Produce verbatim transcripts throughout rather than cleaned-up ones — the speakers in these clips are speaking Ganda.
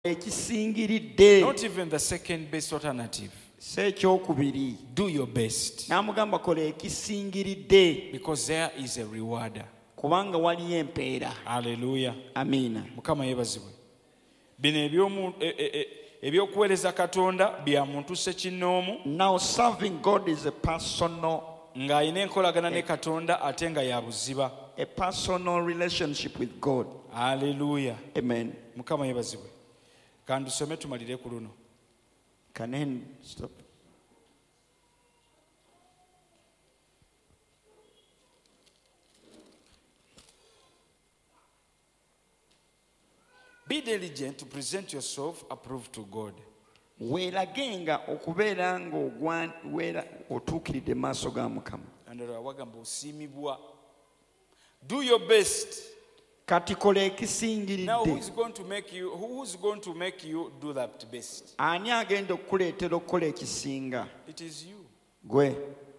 ekisingiridde. Not even the second best alternative. Sekyokubiri. Do your best. N'amugamba kola ekisingiridde. Because there is a rewarder. Kubanga waliyo empeera. Hallelujah. Amina. Mukama yebazibwe. Bino ebyomu ebyokuweereza Katonda bya muntu ssekinnoomu. Now serving God is a personal, ng'ayina enkolagana ne Katonda ate nga ya buziba. a personal relationship with God. Hallelujah. Amen. Mukama yebazibwe. Kandusome tumalire ku luno. Can I stop? Be diligent to present yourself approved to God. Weeragenga okubeera ng'ogwera otuukiridde maaso ga Mukama. Andala wagamba osiimibwa. Do your best. Kati kola Now who ekisingiridde. is going to make you who is going to make you do that best? Ani agenda okukuleetera okukola ekisinga? It is you. Gwe.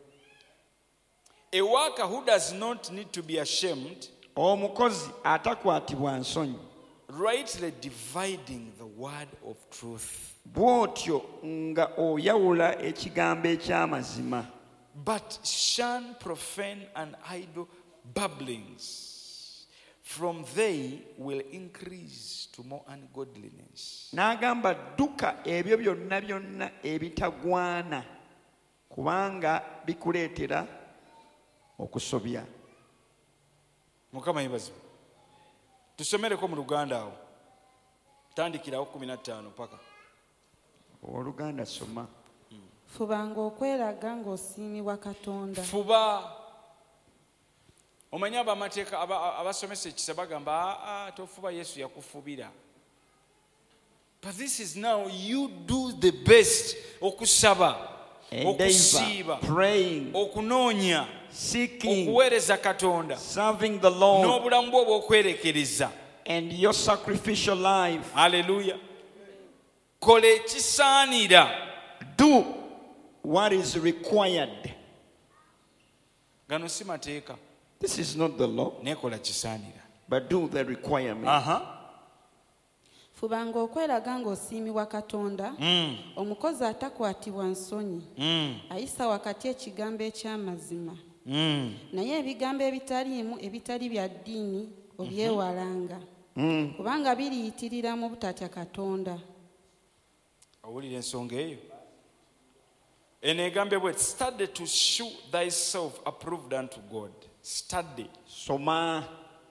A worker who does not need to be ashamed, Omukozi atakwatibwa nsonyi. rightly dividing the word of truth. Bw'otyo nga oyawula ekigambo eky'amazima. But shun profane and idle babblings, from they will increase to more ungodliness. N'agamba dduka ebyo byonna byonna ebitagwana kubanga bikuleetera okusobya. Mukama yebazibwe. Tusomereko mu Luganda awo. Tandikirawo kumi na ttaano paka. Oluganda soma. Fubanga okweraga ng'osiimibwa Katonda. Fuba. Omanyi abamateeka abasomesa ekisa bagamba aa tofuba Yesu yakufubira. But this is now you do the best. Okusaba, okusiiba, praying, okunoonya, seeking, okuweereza Katonda, serving the Lord, n'obulamu bwo obw'okwerekereza. and your sacrificial life. Hallelujah. Kola ekisaanira. Do what is required. Gano si mateeka. This is not the law, Nekola kisaanira. but do the requirement. Aha. Fubanga okweraga ng'osiimibwa Katonda. Mm. Omukozi atakwatibwa nsonyi. Mm. Ayisa wakati ekigambo eky'amazima. Mm. Naye ebigambo ebitaliimu ebitali bya ddiini obyewalanga. Mm. Kubanga biriyitirira mu butatya Katonda. Owulira ensonga eyo. Eno egambe bwe study to show thyself approved unto God. Study. Soma.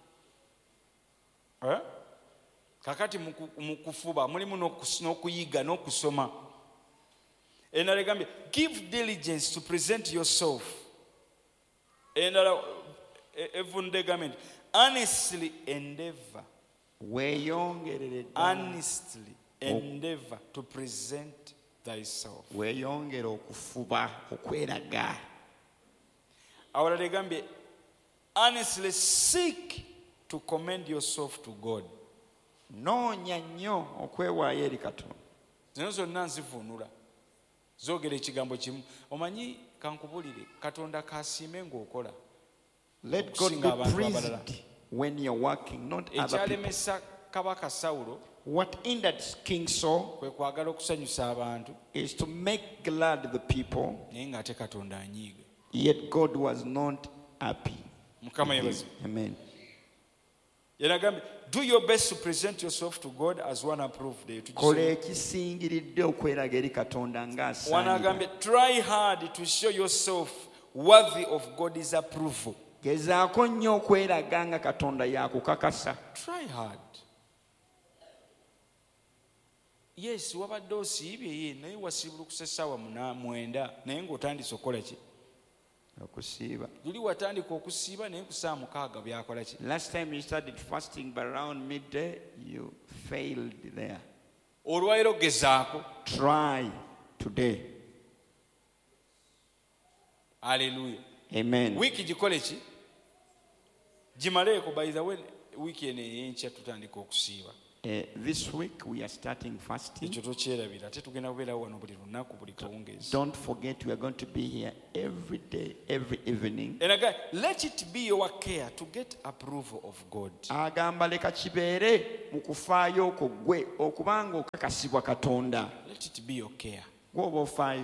Eh? Kakati mu kufuba mulimu n'okuyiga n'okusoma. Endala egambye give diligence to present yourself. Endala evunde egambye honestly endeavor. Weeyongerere ddala. Honestly endeavor to present thyself. Weeyongere okufuba okweraga. Awalala egambye honestly seek to commend yourself to God. Noonya nnyo okwewaayo eri Katonda. Zino zonna nzivunula. Zoogera ekigambo kimu. Omanyi kankubulire Katonda kasiime ng'okola. Let God be praised when you're working, not other people. Ekyalemesa Kabaka Sawulo What hindered King Saul kwe kwagala okusanyusa abantu is to make glad the people, naye ng'ate Katonda anyiiga. yet God was not happy. Mukama yebazi. Amen. Yenagambye do your best to present yourself to God as one approved. Kola ekisingiridde okweraga eri Katonda ng'asaanira. Wanagambye try hard to show yourself worthy of God's approval. Gezaako nnyo okweraga nga Katonda yakukakasa. Try hard. Yes, wabadde osiibye ye naye wasiibulukusa essaawa mwenda naye ng'otandise okukola ki? Okusiiba. Luli watandika okusiiba naye ku ssaawa mukaaga byakola ki? Last time you started fasting but around midday, you failed there. Olwaleero gezaako. Try today. Hallelujah. Amen. Wiiki gikole ki? Gimaleeko by the way wiiki eno ey'enkya tutandika okusiiba. Uh, this week we are starting fasting. ekyo tokyerabira ate tugenda kubeerawo wano buli lunaku buli kawungeezi. Don't forget we are going to be here every day, every evening. And again, let it be your care to get approval of God. Agamba leka kibeere mu kufaayo okwo gwe okubanga okakasibwa Katonda. Let it be your care Gwoba ofaayo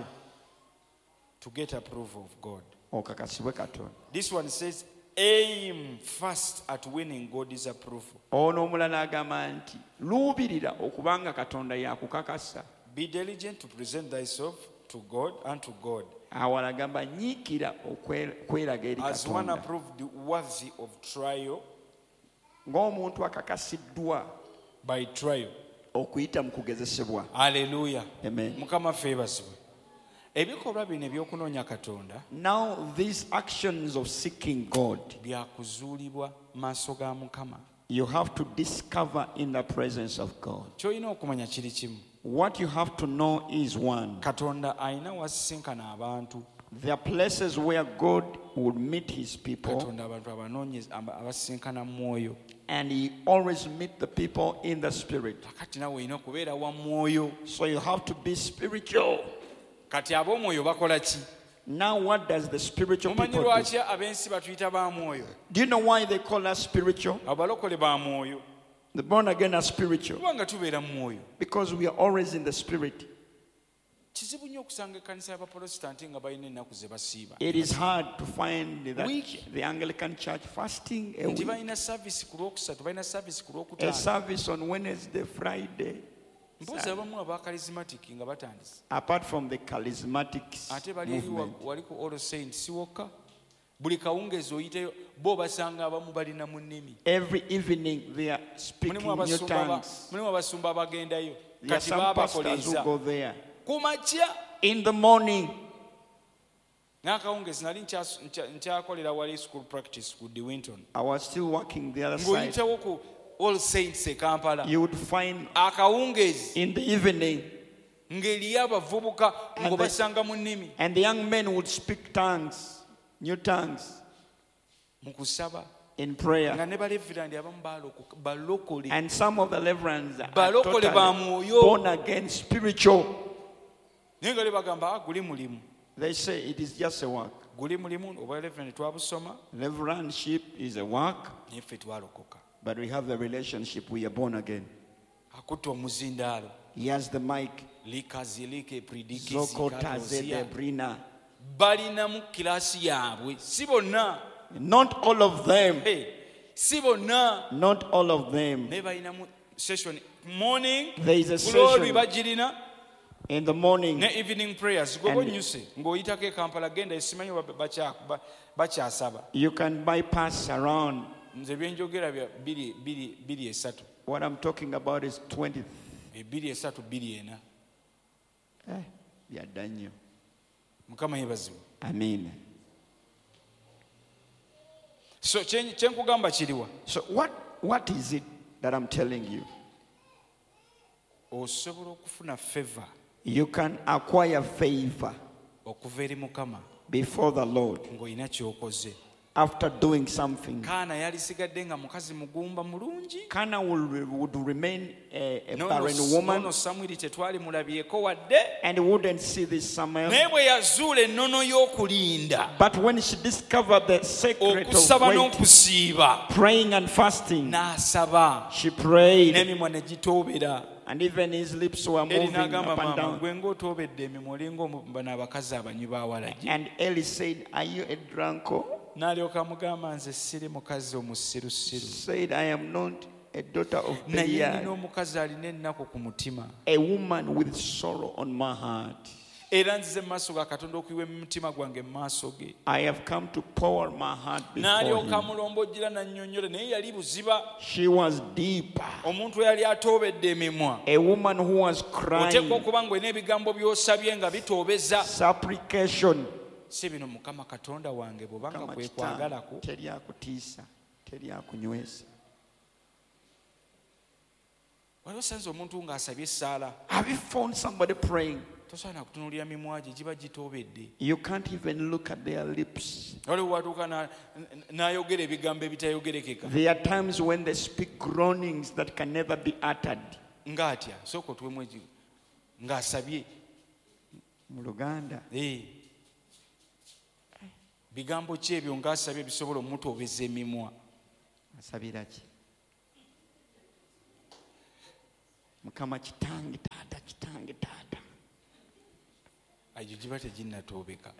to get approval of God. okakasibwe Katonda. This one says, aim first at winning God's approval. Ono omulala agamba nti luubirira okubanga Katonda yakukakasa. Be diligent to present thyself to God and to God Awala agamba nyiikira okweraga eri as one Katonda approved worthy of trial ng'omuntu akakasiddwa by trial. okuyita mu kugezesebwa. Hallelujah. Amen. Mukama favors. Ebikolwa bino ebyokunoonya Katonda Now these actions of seeking God, byakuzuulibwa maaso ga Mukama. you have to discover in the presence of God. Ky'olina okumanya kiri kimu. What you have to know is one. Katonda alina wasisinkana abantu. There are places where God would meet his people, Katonda abantu abanoonyeza abasisinkana mu mwoyo. and he always meet the people in the spirit. Kati nawe olina okubeera wa mwoyo. So you have to be spiritual. Kati ab'omwoyo bakola ki? Now what does the spiritual Mumanyi people do? lwaki ab'ensi batuyita ba mwoyo? Do you know why they call us spiritual? Abalokole ba mwoyo. The born again are spiritual Kubanga tubeera mu mwoyo. because we are always in the spirit. Kizibu nnyo okusanga ekkanisa y'Abaprotestanti nga balina ennaku ze basiiba. It is hard to find that Week. the Anglican Church fasting a Nti week, balina service ku lwokusatu, balina service ku a lwokutaano. service on Wednesday, Friday. Mpozi abamu aba charismatic nga batandise. Apart from the charismatic Ate bali eri wa- movement, wali ku All Saints si wokka. Buli kawungeezi oyiteyo bo basanga abamu balina mu nnimi. every evening they are speaking Mulimu new abasumba aba- tongues. mulimu abasumba abagendayo. There are Kati some pastors who baabakoleeza. go there. Ku makya In the morning, n'akawungeezi nali nkyas- nkya- nkyakolera wali school practice ku De Winton. I was still working the other side. Ng'oyitewo ku All Saints e Kampala. You would find Akawungeezi in the evening, ng'eriyo abavubuka And ngo the- basanga mu nnimi and the young men would speak tongues, new tongues, mu kusaba in nga prayer. ne balevirandi abamu balokoka- balokole. And some of the reverends are Balokole ba totally mwoyo. born again, spiritual. Naye nga le bagamba "Ah, guli mulimu They say it is just a work. guli mulimu obwa reverend twabusoma Reverendship is a work, naye ffe twalokoka." but we have the relationship. We are born again. Akutta omuzindaalo He has the mic. likazilike Zokota zede pridikizikalosia brina. balinamu kiraasi yaabwe si bonna. Not all of them. Hey, si bonna Not all of them. naye balinamu session morning There is a glory session bagirina in the morning. ne evening prayers gwe And- bonyuse ng'oyitako e Kampala genda esimanyi ba- bakya- ba- bakyasaba. You can bypass around. Nze byenjogera bya biri- biri biri esatu What I'm talking about is twenty. ebiri esatu biri ena. Eh, yeah, Daniel. Mukama yeebazibwe. Amen. So kye kye nkugamba kiriwa So what what is it that I'm telling you? osobola okufuna favor You can acquire favor okuva eri Mukama before the Lord ng'olina ky'okoze. after doing something. Kaana yalisigadde nga mukazi mugumba mulungi. Kana will, would remain a, a Nono- barren woman, nono Samwiri tetwali mulabyeko wadde. and would see this Samuel. Naye bwe yazuula ennono y'okulinda But when she discovered the secret okusaba of waiting, n'okusiiba praying and fasting, n'asaba she prayed, n'emimwa ne gitoobera. and even his lips were Eri moving n'agamba up and maama down. gwe ng'otoobedde emimwa olinga omu- bano abakazi abanywi ba walagi. And Eli said, "Are you a drunkard?" N'alyoka amugamba nze siri mukazi omusirusiru Said, "I am not a daughter of naye nina Belial, omukazi alina ennaku ku mutima a woman with sorrow on my heart. era nzize mu maaso ga Katonda okuyiwa emitima gwange mu maaso ge." I have come to pour my heart before N'alyoka him." amulombojjera n'annyonnyola naye yali buziba. She was deep, Omuntu eyali atoobedde emimwa a woman who was oteekwa crying, okuba ng'olina ebigambo by'osabye nga bitoobeza. supplication. Si bino Mukama Katonda wange bw'obanga Kama kwe kitanda, kwagalako teri akutiisa, teri akunywesa. wali osanze omuntu ng'asabye essaala Have you found somebody praying tosaana kutunuulira mimwa gye giba gitoobedde. You can't even look at their lips. Waliwo watuuka na- n'ayogera ebigambo ebitayogerekeka There are times when they speak groanings that can never be uttered. ng'atya sooka otuwemu egi ng'asabye. Mu Luganda, Eh. bigambo ki ebyo ng'asabye bisobola omutoobeza emimwa? asabira ki? Mukama kitange taata, kitange taata. Egyo giba teginnatoobeka.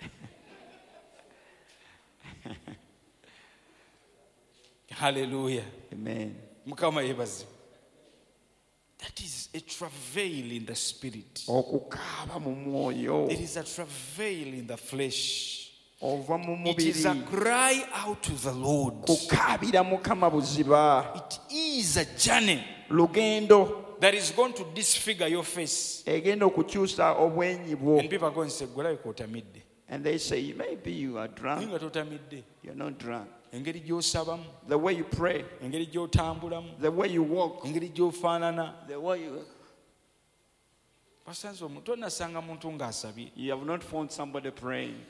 Hallelujah. Amen. Mukama yeebazibwe. That is a travail in the spirit. Okukaaba mu mwoyo It is a travail in the flesh. ova mu It is a mubiri cry out to the Lord. kukaabira Mukama buziba. It is a journey Lugendo that is going to disfigure your face. egenda okukyusa obwenyi bwo. And people are going to say, "Gwalabika otamidde." And they say, maybe you are Naye drunk. nga totamidde. You're not drunk. Engeri gy'osabamu, The way you pray, engeri gy'otambulamu, the way you walk, engeri gy'ofaanana. the way you... Basanze omuntu tonasanga muntu ng'asabye. You have not found somebody praying.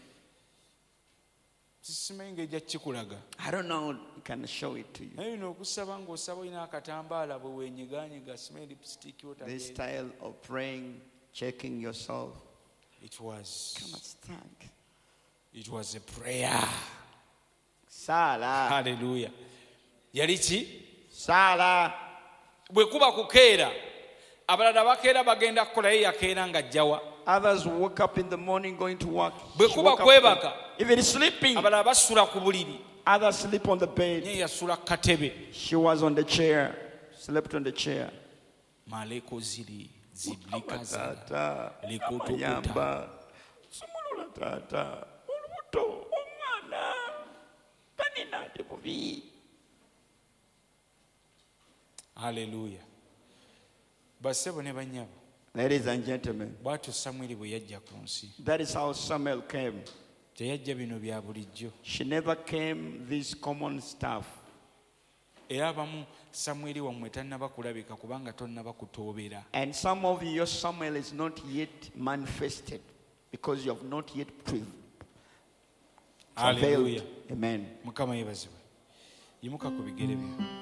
Simanyi ngeri gya kikulaga. I don't know, I can show it to you. Naye bino okusaba ng'osaba olina akatambaala bwe weenyigaanyiga, simanyi lipstick This otageera. style of praying, checking yourself. It was, Come on, stand. it was a prayer. Sala. Hallelujah. Yali ki? Sala. Bwe kuba kukeera, abalala bakeera bagenda kukola ye yakeera ng'ajjawa. Others woke up in the morning going to work. Bwe She kuba woke up- kwebaka, Even sleeping. abalala basula ku buliri. Others sleep on the bed. Ye yasula ku katebe. She was on the chair. Slept on the chair. Maleko ziri ziblika zala. Tata. Likutukuta. Ayamba. Sumulula tata. Olubuto. Omwana. Tanina ate bubi. Hallelujah. Bassebo ne bannyabo, Ladies and gentlemen, bw'atyo Samwiri bwe yajja ku nsi. that is how Samuel came. Teyajja bino bya bulijjo. She never came this common stuff. Era abamu Samwiri wammwe tannaba kulabika kubanga tonnaba kutoobera. And some of you, your Samuel is not yet manifested because you have not yet pre- Hallelujah. travailed. Amen. Mukama yeebazibwe. Yimuka ku bigere byo.